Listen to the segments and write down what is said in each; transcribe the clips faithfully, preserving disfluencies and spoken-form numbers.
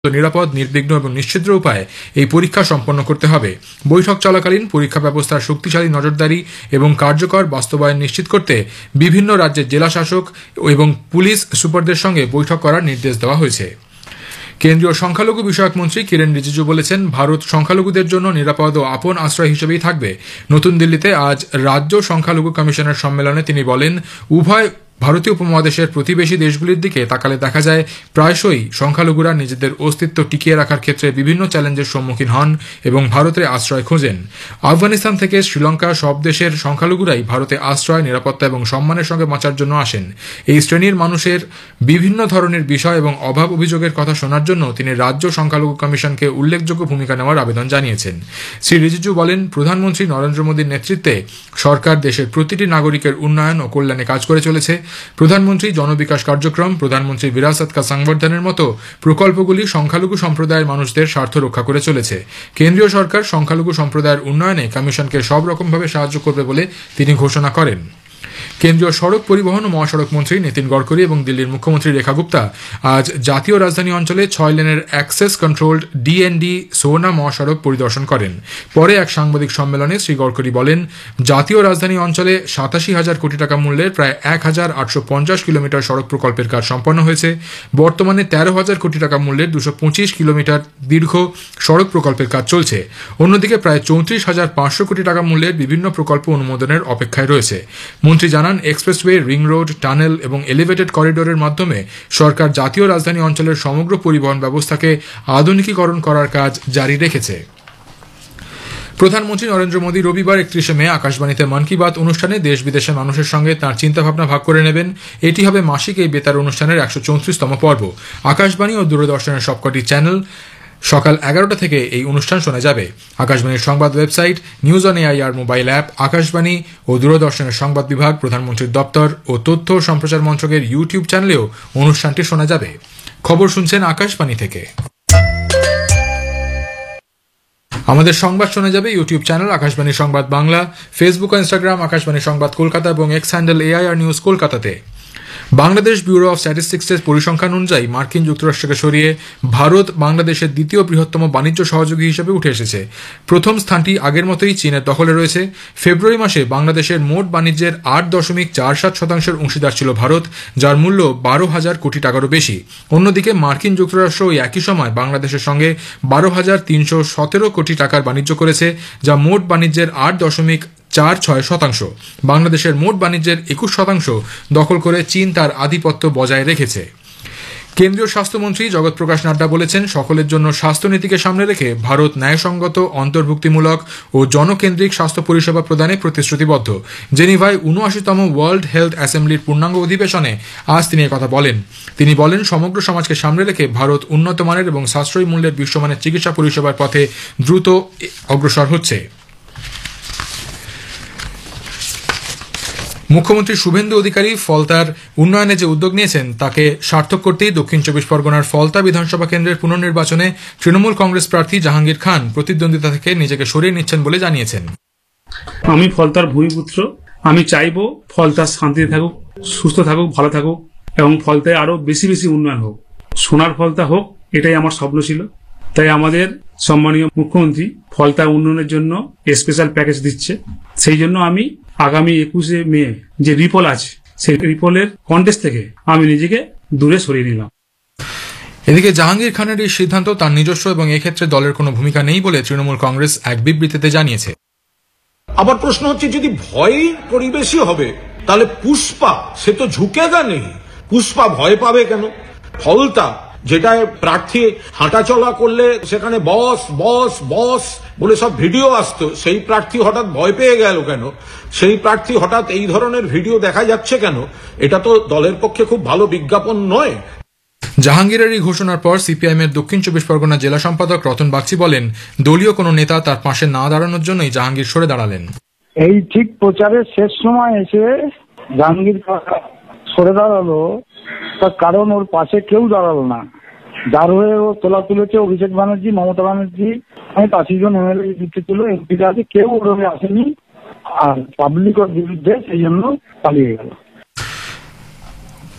নিরাপদ, নির্বিঘ্ন এবং নিশ্চিদ্র উপায়ে এই পরীক্ষা সম্পন্ন করতে হবে। বৈঠক চলাকালীন পরীক্ষা ব্যবস্থার শক্তিশালী নজরদারি এবং কার্যকর বাস্তবায়ন নিশ্চিত করতে বিভিন্ন রাজ্যের জেলা শাসক এবং পুলিশ সুপারদের সঙ্গে বৈঠক করার নির্দেশ দেওয়া হয়েছে। কেন্দ্রীয় সংখ্যালঘু বিষয়ক মন্ত্রী কিরেন রিজিজু বলেছেন, ভারত সংখ্যালঘুদের জন্য নিরাপদ ও আপন আশ্রয় হিসেবেই থাকবে। নতুন দিল্লিতে আজ রাজ্য সংখ্যালঘু কমিশনের সম্মেলনে তিনি বলেন, উভয় ভারতীয় উপমহাদেশের প্রতিবেশী দেশগুলির দিকে তাকালে দেখা যায় প্রায়শই সংখ্যালঘুরা নিজেদের অস্তিত্ব টিকিয়ে রাখার ক্ষেত্রে বিভিন্ন চ্যালেঞ্জের সম্মুখীন হন এবং ভারতে আশ্রয় খোঁজেন। আফগানিস্তান থেকে শ্রীলঙ্কা সব দেশের সংখ্যালঘুরাই ভারতে আশ্রয়, নিরাপত্তা এবং সম্মানের সঙ্গে বাঁচার জন্য আসেন। এই শ্রেণীর মানুষের বিভিন্ন ধরনের বিষয় এবং অভাব অভিযোগের কথা শোনার জন্য তিনি রাজ্য সংখ্যালঘু কমিশনকে উল্লেখযোগ্য ভূমিকা নেওয়ার আবেদন জানিয়েছেন। শ্রী রিজিজু বলেন, প্রধানমন্ত্রী নরেন্দ্র মোদীর নেতৃত্বে সরকার দেশের প্রতিটি নাগরিকের উন্নয়ন ও কল্যাণে কাজ করে চলেছে। প্রধানমন্ত্রী জনবিকাশ কার্যক্রম, প্রধানমন্ত্রী বিরাসত কা সংবর্ধনের মতো প্রকল্পগুলি সংখ্যালঘু সম্প্রদায়ের মানুষদের স্বার্থ রক্ষা করে চলেছে। কেন্দ্রীয় সরকার সংখ্যালঘু সম্প্রদায়ের উন্নয়নে কমিশনকে সব রকমভাবে সাহায্য করবে বলে তিনি ঘোষণা করেন। কেন্দ্রীয় সড়ক পরিবহন ও মহাসড়ক মন্ত্রী নীতিন গডকরি এবং দিল্লির মুখ্যমন্ত্রী রেখা গুপ্তা আজ জাতীয় রাজধানী অঞ্চলে ছয় লেনের অ্যাক্সেস কন্ট্রোলড ডিএনডি সোনা মহাসড়ক পরিদর্শন করেন। পরে এক সাংবাদিক সম্মেলনে শ্রী গডকরি বলেন, জাতীয় রাজধানী অঞ্চলে সাতাশি হাজার কোটি টাকা মূল্যের প্রায় এক হাজার আটশো পঞ্চাশ কিলোমিটার সড়ক প্রকল্পের কাজ সম্পন্ন হয়েছে। বর্তমানে তেরো হাজার কোটি টাকা মূল্যের দুশো পঁচিশ কিলোমিটার দীর্ঘ সড়ক প্রকল্পের কাজ চলছে। অন্যদিকে প্রায় চৌত্রিশ হাজার পাঁচশো কোটি টাকা মূল্যের বিভিন্ন প্রকল্প অনুমোদনের অপেক্ষায় রয়েছে। মন্ত্রী জানান, এক্সপ্রেসওয়ে, রিং রোড, টানেল এবং এলিভেটেড করিডোরের মাধ্যমে সরকার জাতীয় রাজধানী অঞ্চলের সমগ্র পরিবহন ব্যবস্থাকে আধুনিকীকরণ করার কাজ জারি রেখেছে। প্রধানমন্ত্রী নরেন্দ্র মোদী রবিবার একত্রিশে মে আকাশবাণীতে মন কি বাত অনুষ্ঠানে দেশ বিদেশের মানুষের সঙ্গে তাঁর চিন্তাভাবনা ভাগ করে নেবেন। এটি হবে মাসিক এই বেতার অনুষ্ঠানের একশো চৌত্রিশতম পর্ব। আকাশবাণী ও দূরদর্শনের সবকটি চ্যানেল সকাল এগারোটা থেকে এই অনুষ্ঠান শোনা যাবে। আকাশবাণীর সংবাদ website, news on AIR mobile app, Akashvani ও দূরদর্শনের সংবাদ বিভাগ, প্রধানমন্ত্রীর দপ্তর ও তথ্য ও সম্প্রচার মন্ত্রকের ইউটিউব চ্যানেলেও অনুষ্ঠানটি শোনা যাবে। খবর শুনছেন আকাশবাণী থেকে। আমাদের সংবাদ শোনা যাবে ইউটিউব চ্যানেল আকাশবাণী সংবাদ বাংলা, ফেসবুক ও ইনস্টাগ্রাম আকাশবাণী সংবাদ কলকাতা এবং এক্স হ্যান্ডেল এআইআর নিউজ কলকাতাতে। বাংলাদেশ ব্যুরো অফ স্ট্যাটিস্টিক্সের পরিসংখ্যান অনুযায়ী মার্কিন যুক্তরাষ্ট্রকে সরিয়ে ভারত বাংলাদেশের দ্বিতীয় বৃহত্তম বাণিজ্য সহযোগী হিসেবে উঠে এসেছে। প্রথম স্থানটি আগের মতোই চীনের দখলে রয়েছে। ফেব্রুয়ারি মাসে বাংলাদেশের মোট বাণিজ্যের আট দশমিক চার সাত শতাংশের অংশীদার ছিল ভারত, যার মূল্য বারো হাজার কোটি টাকারও বেশি। অন্যদিকে মার্কিন যুক্তরাষ্ট্র ওই একই সময় বাংলাদেশের সঙ্গে বারো হাজার তিনশো সতেরো কোটি টাকার বাণিজ্য করেছে, যা মোট বাণিজ্যের আট দশমিক চার ছয় শতাংশ। বাংলাদেশের মোট বাণিজ্যের একুশ শতাংশ দখল করে চীন তার আধিপত্য বজায় রেখেছে। কেন্দ্রীয় স্বাস্থ্যমন্ত্রী জগৎ প্রকাশ নাড্ডা বলেছেন, সকলের জন্য স্বাস্থ্যনীতিকে সামনে রেখে ভারত ন্যায়সঙ্গত, অন্তর্ভুক্তিমূলক ও জনকেন্দ্রিক স্বাস্থ্য পরিষেবা প্রদানে প্রতিশ্রুতিবদ্ধ। জেনিভায় উনআশিতম ওয়ার্ল্ড হেলথ অ্যাসেম্বলির পূর্ণাঙ্গ অধিবেশনে আজ তিনি কথা বলেন। তিনি বলেন, সমগ্র সমাজকে সামনে রেখে ভারত উন্নত মানের এবং সাশ্রয়ী মূল্যের বিশ্বমানের চিকিৎসা পরিষেবার পথে দ্রুত অগ্রসর হচ্ছে। মুখ্যমন্ত্রী শুভেন্দু অধিকারী ফলতার উন্নয়নে যে উদ্যোগ নিয়েছেন তাকে সার্থক করতেই দক্ষিণ চব্বিশ পরগনার ফলতা বিধানসভা কেন্দ্রের পুনর্নির্বাচনে তৃণমূল কংগ্রেস প্রার্থী জাহাঙ্গীর খান প্রতিদ্বন্দ্বিতা থেকে নিজেকে সরিয়ে নিচ্ছেন বলে জানিয়েছেন। আমি ফলতার ভূমিপুত্র, আমি চাইবো ফলতার শান্তিতে থাকুক, সুস্থ থাকুক, ভালো থাকুক এবং ফলতায় আরো বেশি বেশি উন্নয়ন হোক, সোনার ফলতা হোক, এটাই আমার স্বপ্ন ছিল। তাই আমাদের সম্মানীয় মুখ্যমন্ত্রী ফলতার উন্নয়নের জন্য স্পেশাল প্যাকেজ দিচ্ছে। সেই জন্য আমি আগামী একুশে মে যে রিপোল আছে সেই রিপোলের কন্টেস্ট থেকে আমি নিজেকে দূরে সরিয়ে নিলাম। এদিকে জাহাঙ্গীর খানের এই সিদ্ধান্ত তার নিজস্ব এবং এক্ষেত্রে দলের কোনো ভূমিকা নেই বলে তৃণমূল কংগ্রেস এক বিবৃতিতে জানিয়েছে। আবার প্রশ্ন হচ্ছে, যদি ভয় পরিবেশই হবে তাহলে পুষ্পা সে তো ঝুঁকেগা নেই, পুষ্পা ভয় পাবে কেন? ফলতা যেটা প্রার্থী হাঁটাচলা করলে সেখানে বস বস বস বলে সব ভিডিও আসতো, সেই প্রার্থী হঠাৎ ভয় পেয়ে গেল কেন? সেই প্রার্থী হঠাৎ এই ধরনের ভিডিও দেখা যাচ্ছে কেন? এটা তো দলের পক্ষে খুব ভালো বিজ্ঞাপন নয়। জাহাঙ্গীরের এই ঘোষণার পর সিপিআইএম এর দক্ষিণ চব্বিশ পরগনা জেলা সম্পাদক রতন বাগচি বলেন, দলীয় কোনো নেতা তার পাশে না দাঁড়ানোর জন্যই জাহাঙ্গীর সরে দাঁড়ালেন। এই ঠিক প্রচারের শেষ সময় এসে জাহাঙ্গীর সরে দাঁড়ালো, তার কারণ ওর পাশে কেউ দাঁড়ালো না। যার হয়ে ও তোলা তুলেছে অভিষেক ব্যানার্জি, মমতা ব্যানার্জি, আমি আশি জন এমএলএ জিতে ছিল, এমপিরা আছে, কেউ ওর হয়ে আসেনি। আর পাবলিক ওর বিরুদ্ধে, সেই জন্য পালিয়ে গেল।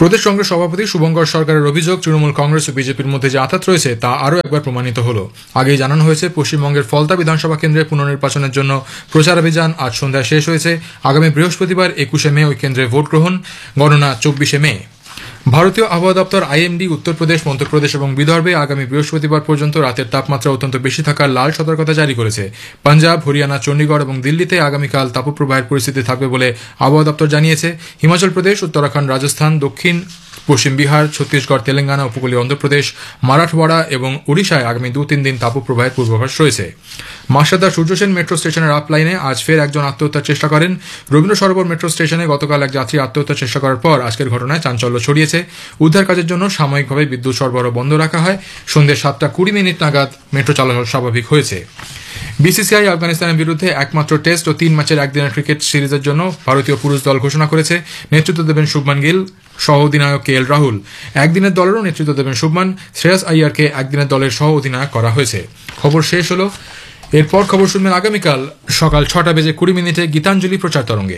প্রদেশ কংগ্রেস সভাপতি শুভঙ্কর সরকারের অভিযোগ, তৃণমূল কংগ্রেস ও বিজেপির মধ্যে যে আঁতাত রয়েছে তা আরও একবার প্রমাণিত হল। আগেই জানানো হয়েছে, পশ্চিমবঙ্গের ফলতা বিধানসভা কেন্দ্রে পুনর্নির্বাচনের জন্য প্রচারাভিযান আজ সন্ধ্যায় শেষ হয়েছে। আগামী বৃহস্পতিবার একুশে মে ওই কেন্দ্রে ভোট গ্রহণ, গণনা চব্বিশে মে। ভারতীয় আবহাওয়া দপ্তর আইএমডি উত্তরপ্রদেশ, মধ্যপ্রদেশ এবং বিদর্ভে আগামী বৃহস্পতিবার পর্যন্ত রাতের তাপমাত্রা অত্যন্ত বেশি থাকার লাল সতর্কতা জারি করেছে। পাঞ্জাব, হরিয়ানা, চণ্ডীগড় এবং দিল্লিতে আগামীকাল তাপপ্রবাহের পরিস্থিতি থাকবে বলে আবহাওয়া দপ্তর জানিয়েছে। হিমাচল প্রদেশ, উত্তরাখণ্ড, রাজস্থান, দক্ষিণ পশ্চিম বিহার, ছত্তিশগড়, তেলেঙ্গানা, উপকূলীয় অন্ধ্রপ্রদেশ, মারাঠওয়াড়া এবং ওড়িশায় আগামী দু তিন দিন তাপপ্রবাহের পূর্বাভাস রয়েছে। মাসাদা সূর্যসেন মেট্রো স্টেশনের আপ লাইনে আজ ফের একজন আত্মহত্যার চেষ্টা করেন। রবীন্দ্র সরোবর মেট্রো স্টেশনে গতকাল এক যাত্রী আত্মহত্যার চেষ্টা করার পর আজকের ঘটনায় চাঞ্চল্য ছড়িয়েছে। উদ্ধার কাজের জন্য সাময়িকভাবে বিদ্যুৎ সরবরাহ বন্ধ রাখা হয়। সন্ধ্যে সাতটা কুড়ি মিনিট নাগাদ মেট্রো চলাচল স্বাভাবিক হয়েছে। বিসিসিআই আফগানিস্তানের বিরুদ্ধে একমাত্র টেস্ট ও তিন ম্যাচের একদিনের ক্রিকেট সিরিজের জন্য ভারতীয় পুরুষ দল ঘোষণা করেছে। নেতৃত্ব দেবেন শুভমান গিল, সহ অধিনায়ক কে এল রাহুল। একদিনের দলেরও নেতৃত্ব দেবেন শুভমান। শ্রেয়াস আইয়ারকে একদিনের দলের সহ অধিনায়ক করা হয়েছে। খবর শেষ হলো। এরপর খবর শুনবেন আগামীকাল সকাল ছটা বেজে কুড়ি মিনিটে গীতাঞ্জলি প্রচার তরঙ্গে।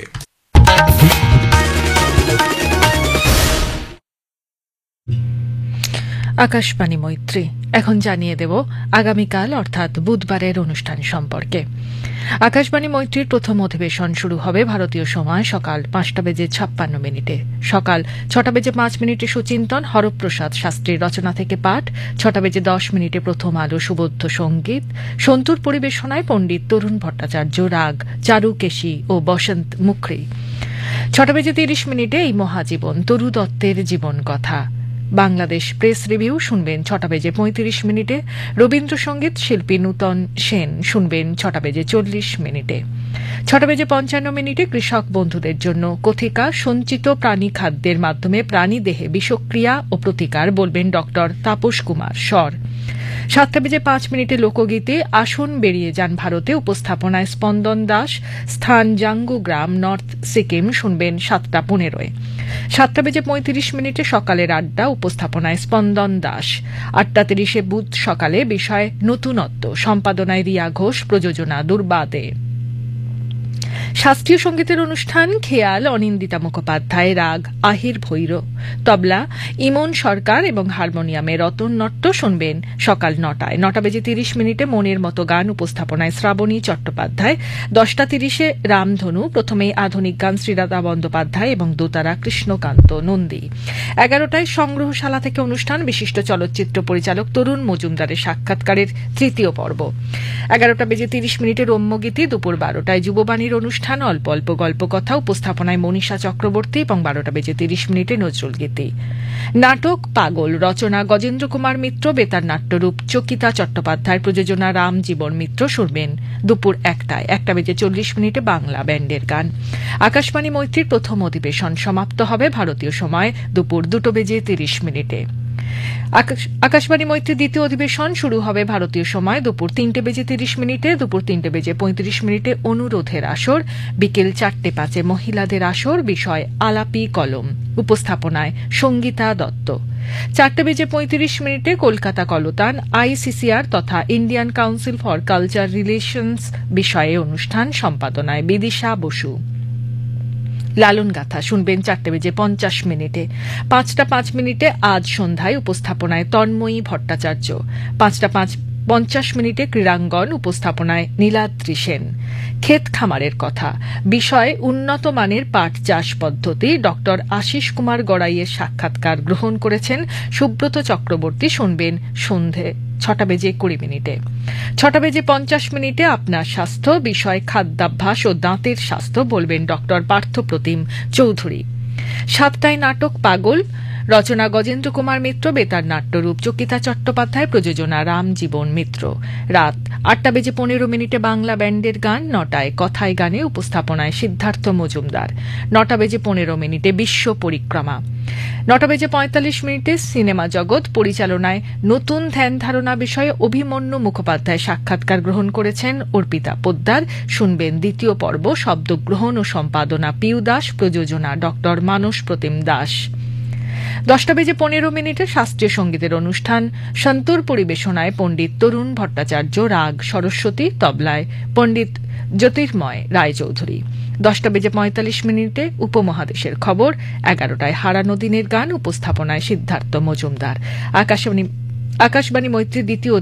আকাশবাণী মৈত্রী। এখন জানিয়ে দেব আগামীকাল অর্থাৎ বুধবারের অনুষ্ঠান সম্পর্কে। আকাশবাণী মৈত্রীর প্রথম অধিবেশন শুরু হবে ভারতীয় সময় সকাল পাঁচটা বেজে ছাপ্পান্ন মিনিটে। সকাল ছটা বেজে পাঁচ মিনিটে সুচিন্তন, হরপ্রসাদ শাস্ত্রীর রচনা থেকে পাঠ। ছটা বেজে দশ মিনিটে প্রথম আলো সুবোধ্য সঙ্গীত। সন্তুর পরিবেশনায় পণ্ডিত তরুণ ভট্টাচার্য, রাগ চারুকেশী ও বসন্ত মুখরি। ছটা বেজে তিরিশ মিনিটে এই মহাজীবন, তরু দত্তের জীবন কথা। বাংলাদেশ প্রেস রিভিউ শুনবেন ছটা বেজে পঁয়ত্রিশ মিনিটে। রবীন্দ্রসঙ্গীত শিল্পী নূতন সেন শুনবেন ছটা বেজে চল্লিশ মিনিটে। ছটা বেজে পঞ্চান্ন মিনিটে কৃষক বন্ধুদের জন্য কথিকা, সঞ্চিত প্রাণী খাদ্যের মাধ্যমে প্রাণী দেহে বিষক্রিয়া ও প্রতিকার, বলবেন ডক্টর তাপস কুমার সর। সাতটা বেজে পাঁচ মিনিটে লোকগীতে আসন বেরিয়ে যান ভারতে, উপস্থাপনায় স্পন্দন দাস। স্থান জাঙ্গু গ্রাম, নর্থ সিকিম শুনবেন সাতটা পনেরোয়। সাতটা বেজে পঁয়ত্রিশ মিনিটে সকালের আড্ডা, উপস্থাপনায় স্পন্দন দাস। আটটা তিরিশে বুধ সকালে, বিষয় নতুনত্ব, সম্পাদনায় রিয়া ঘোষ, প্রযোজনা দুর্বাদে। শাস্ত্রীয় সঙ্গীতের অনুষ্ঠান খেয়াল, অনিন্দিতা মুখোপাধ্যায়, রাগ আহির ভৈর, তবলা ইমন সরকার এবং হারমোনিয়ামে রতন নট্ট শুনবেন সকাল নটায়। নটা বেজে তিরিশ মিনিটে মনের মতো গান, উপস্থাপনায় শ্রাবণী চট্টোপাধ্যায়। দশটা তিরিশে রামধনু, প্রথমেই আধুনিক গান শ্রীরাধা বন্দ্যোপাধ্যায় এবং দোতারা কৃষ্ণকান্ত নন্দী। এগারোটায় সংগ্রহশালা থেকে অনুষ্ঠান, বিশিষ্ট চলচ্চিত্র পরিচালক তরুণ মজুমদারের সাক্ষাৎকারের তৃতীয় পর্ব। এগারোটা বেজে তিরিশ মিনিটে রম্যগীতি। দুপুর বারোটায় যুববাণীর অনুষ্ঠান, অল্প অল্প গল্প কথা, উপস্থাপনায় মনীষা চক্রবর্তী এবং বারোটা বেজে তিরিশ মিনিটে নজরুল গীতি। নাটক পাগল, রচনা গজেন্দ্র কুমার মিত্র, বেতার নাট্যরূপ চকিতা চট্টোপাধ্যায়, প্রযোজনা রাম জীবন মিত্র শুনবেন দুপুর একটায়। একটা বেজে চল্লিশ মিনিটে বাংলা ব্যান্ডের গান। আকাশবাণী মৈত্রীর প্রথম অধিবেশন সমাপ্ত হবে ভারতীয় সময় দুপুর দুটো বেজে তিরিশ মিনিটে। আকাশবাণী মৈত্রী দ্বিতীয় অধিবেশন শুরু হবে ভারতীয় সময় দুপুর তিনটে বেজে তিরিশ মিনিটে। দুপুর তিনটে বেজে পঁয়ত্রিশ মিনিটে অনুরোধের আসর। বিকেল চারটে পাঁচে মহিলাদের আসর, বিষয় আলাপি কলম, উপস্থাপনায় সঙ্গীতা দত্ত। চারটে বেজে পঁয়ত্রিশ মিনিটে কলকাতা কলতান, আইসিসিআর তথা Indian council for culture relations বিষয়ে অনুষ্ঠান, সম্পাদনায় বিদিশা বসু। লালন গাথা শুনবেন চারটে বেজে পঞ্চাশ মিনিটে। পাঁচটা পাঁচ মিনিটে আজ সন্ধ্যায়, উপস্থাপনায় তন্ময়ী ভট্টাচার্য। পাঁচটা পাঁচ পঞ্চাশ মিনিটে ক্রীড়াঙ্গন, উপস্থাপনায় নীলাদ্রি সেন। ক্ষেত খামারের কথা, বিষয় উন্নত মানের পাট চাষ পদ্ধতি, ডক্টর আশিস কুমার গড়াইয়ের সাক্ষাৎকার গ্রহণ করেছেন সুব্রত চক্রবর্তী। শুনবেন সন্ধে ছটা বেজে কুড়ি মিনিটে। ছটা বেজে পঞ্চাশ মিনিটে আপনার স্বাস্থ্য, বিষয় খাদ্যাভ্যাস ও দাঁতের স্বাস্থ্য, বলবেন ডক্টর পার্থপ্রতিম চৌধুরী। সাতটায় নাটক পাগল, রচনা গজেন্দ্র কুমার মিত্র, বেতার নাট্যরূপ চকিতা চট্টোপাধ্যায়, প্রযোজনা রাম জীবন মিত্র। রাত আটটা বেজে পনেরো মিনিটে বাংলা ব্যান্ডের গান। নটায় কথায় গানে, উপস্থাপনায় সিদ্ধার্থ মজুমদার। নটা বেজে পনেরো মিনিটে বিশ্ব পরিক্রমা। নটা বেজে পঁয়তাল্লিশ মিনিটে সিনেমা জগৎ, পরিচালনায় নতুন ধ্যান ধারণা বিষয়ে অভিমন্যু মুখোপাধ্যায় সাক্ষাৎকার গ্রহণ করেছেন অর্পিতা পোদ্দার। শুনবেন দ্বিতীয় পর্ব, শব্দগ্রহণ ও সম্পাদনা পিউ দাস, প্রযোজনা ডক্টর মানস প্রতিম দাস। দশটা বেজে পনেরো মিনিটে শাস্ত্রীয় সঙ্গীতের অনুষ্ঠান, সন্তুর পরিবেশনায় পণ্ডিত তরুণ ভট্টাচার্য, রাগ সরস্বতী, তবলায় পণ্ডিত জ্যোতির্ময় রায়চৌধুরী। দশটা বেজে পঁয়তাল্লিশ মিনিটে উপমহাদেশের খবর, এগারোটায় হারানো দিনের গান, উপস্থাপনায় সিদ্ধার্থ মজুমদার। আকাশবাণী আকাশবাণী মৈত্রী দ্বিতীয়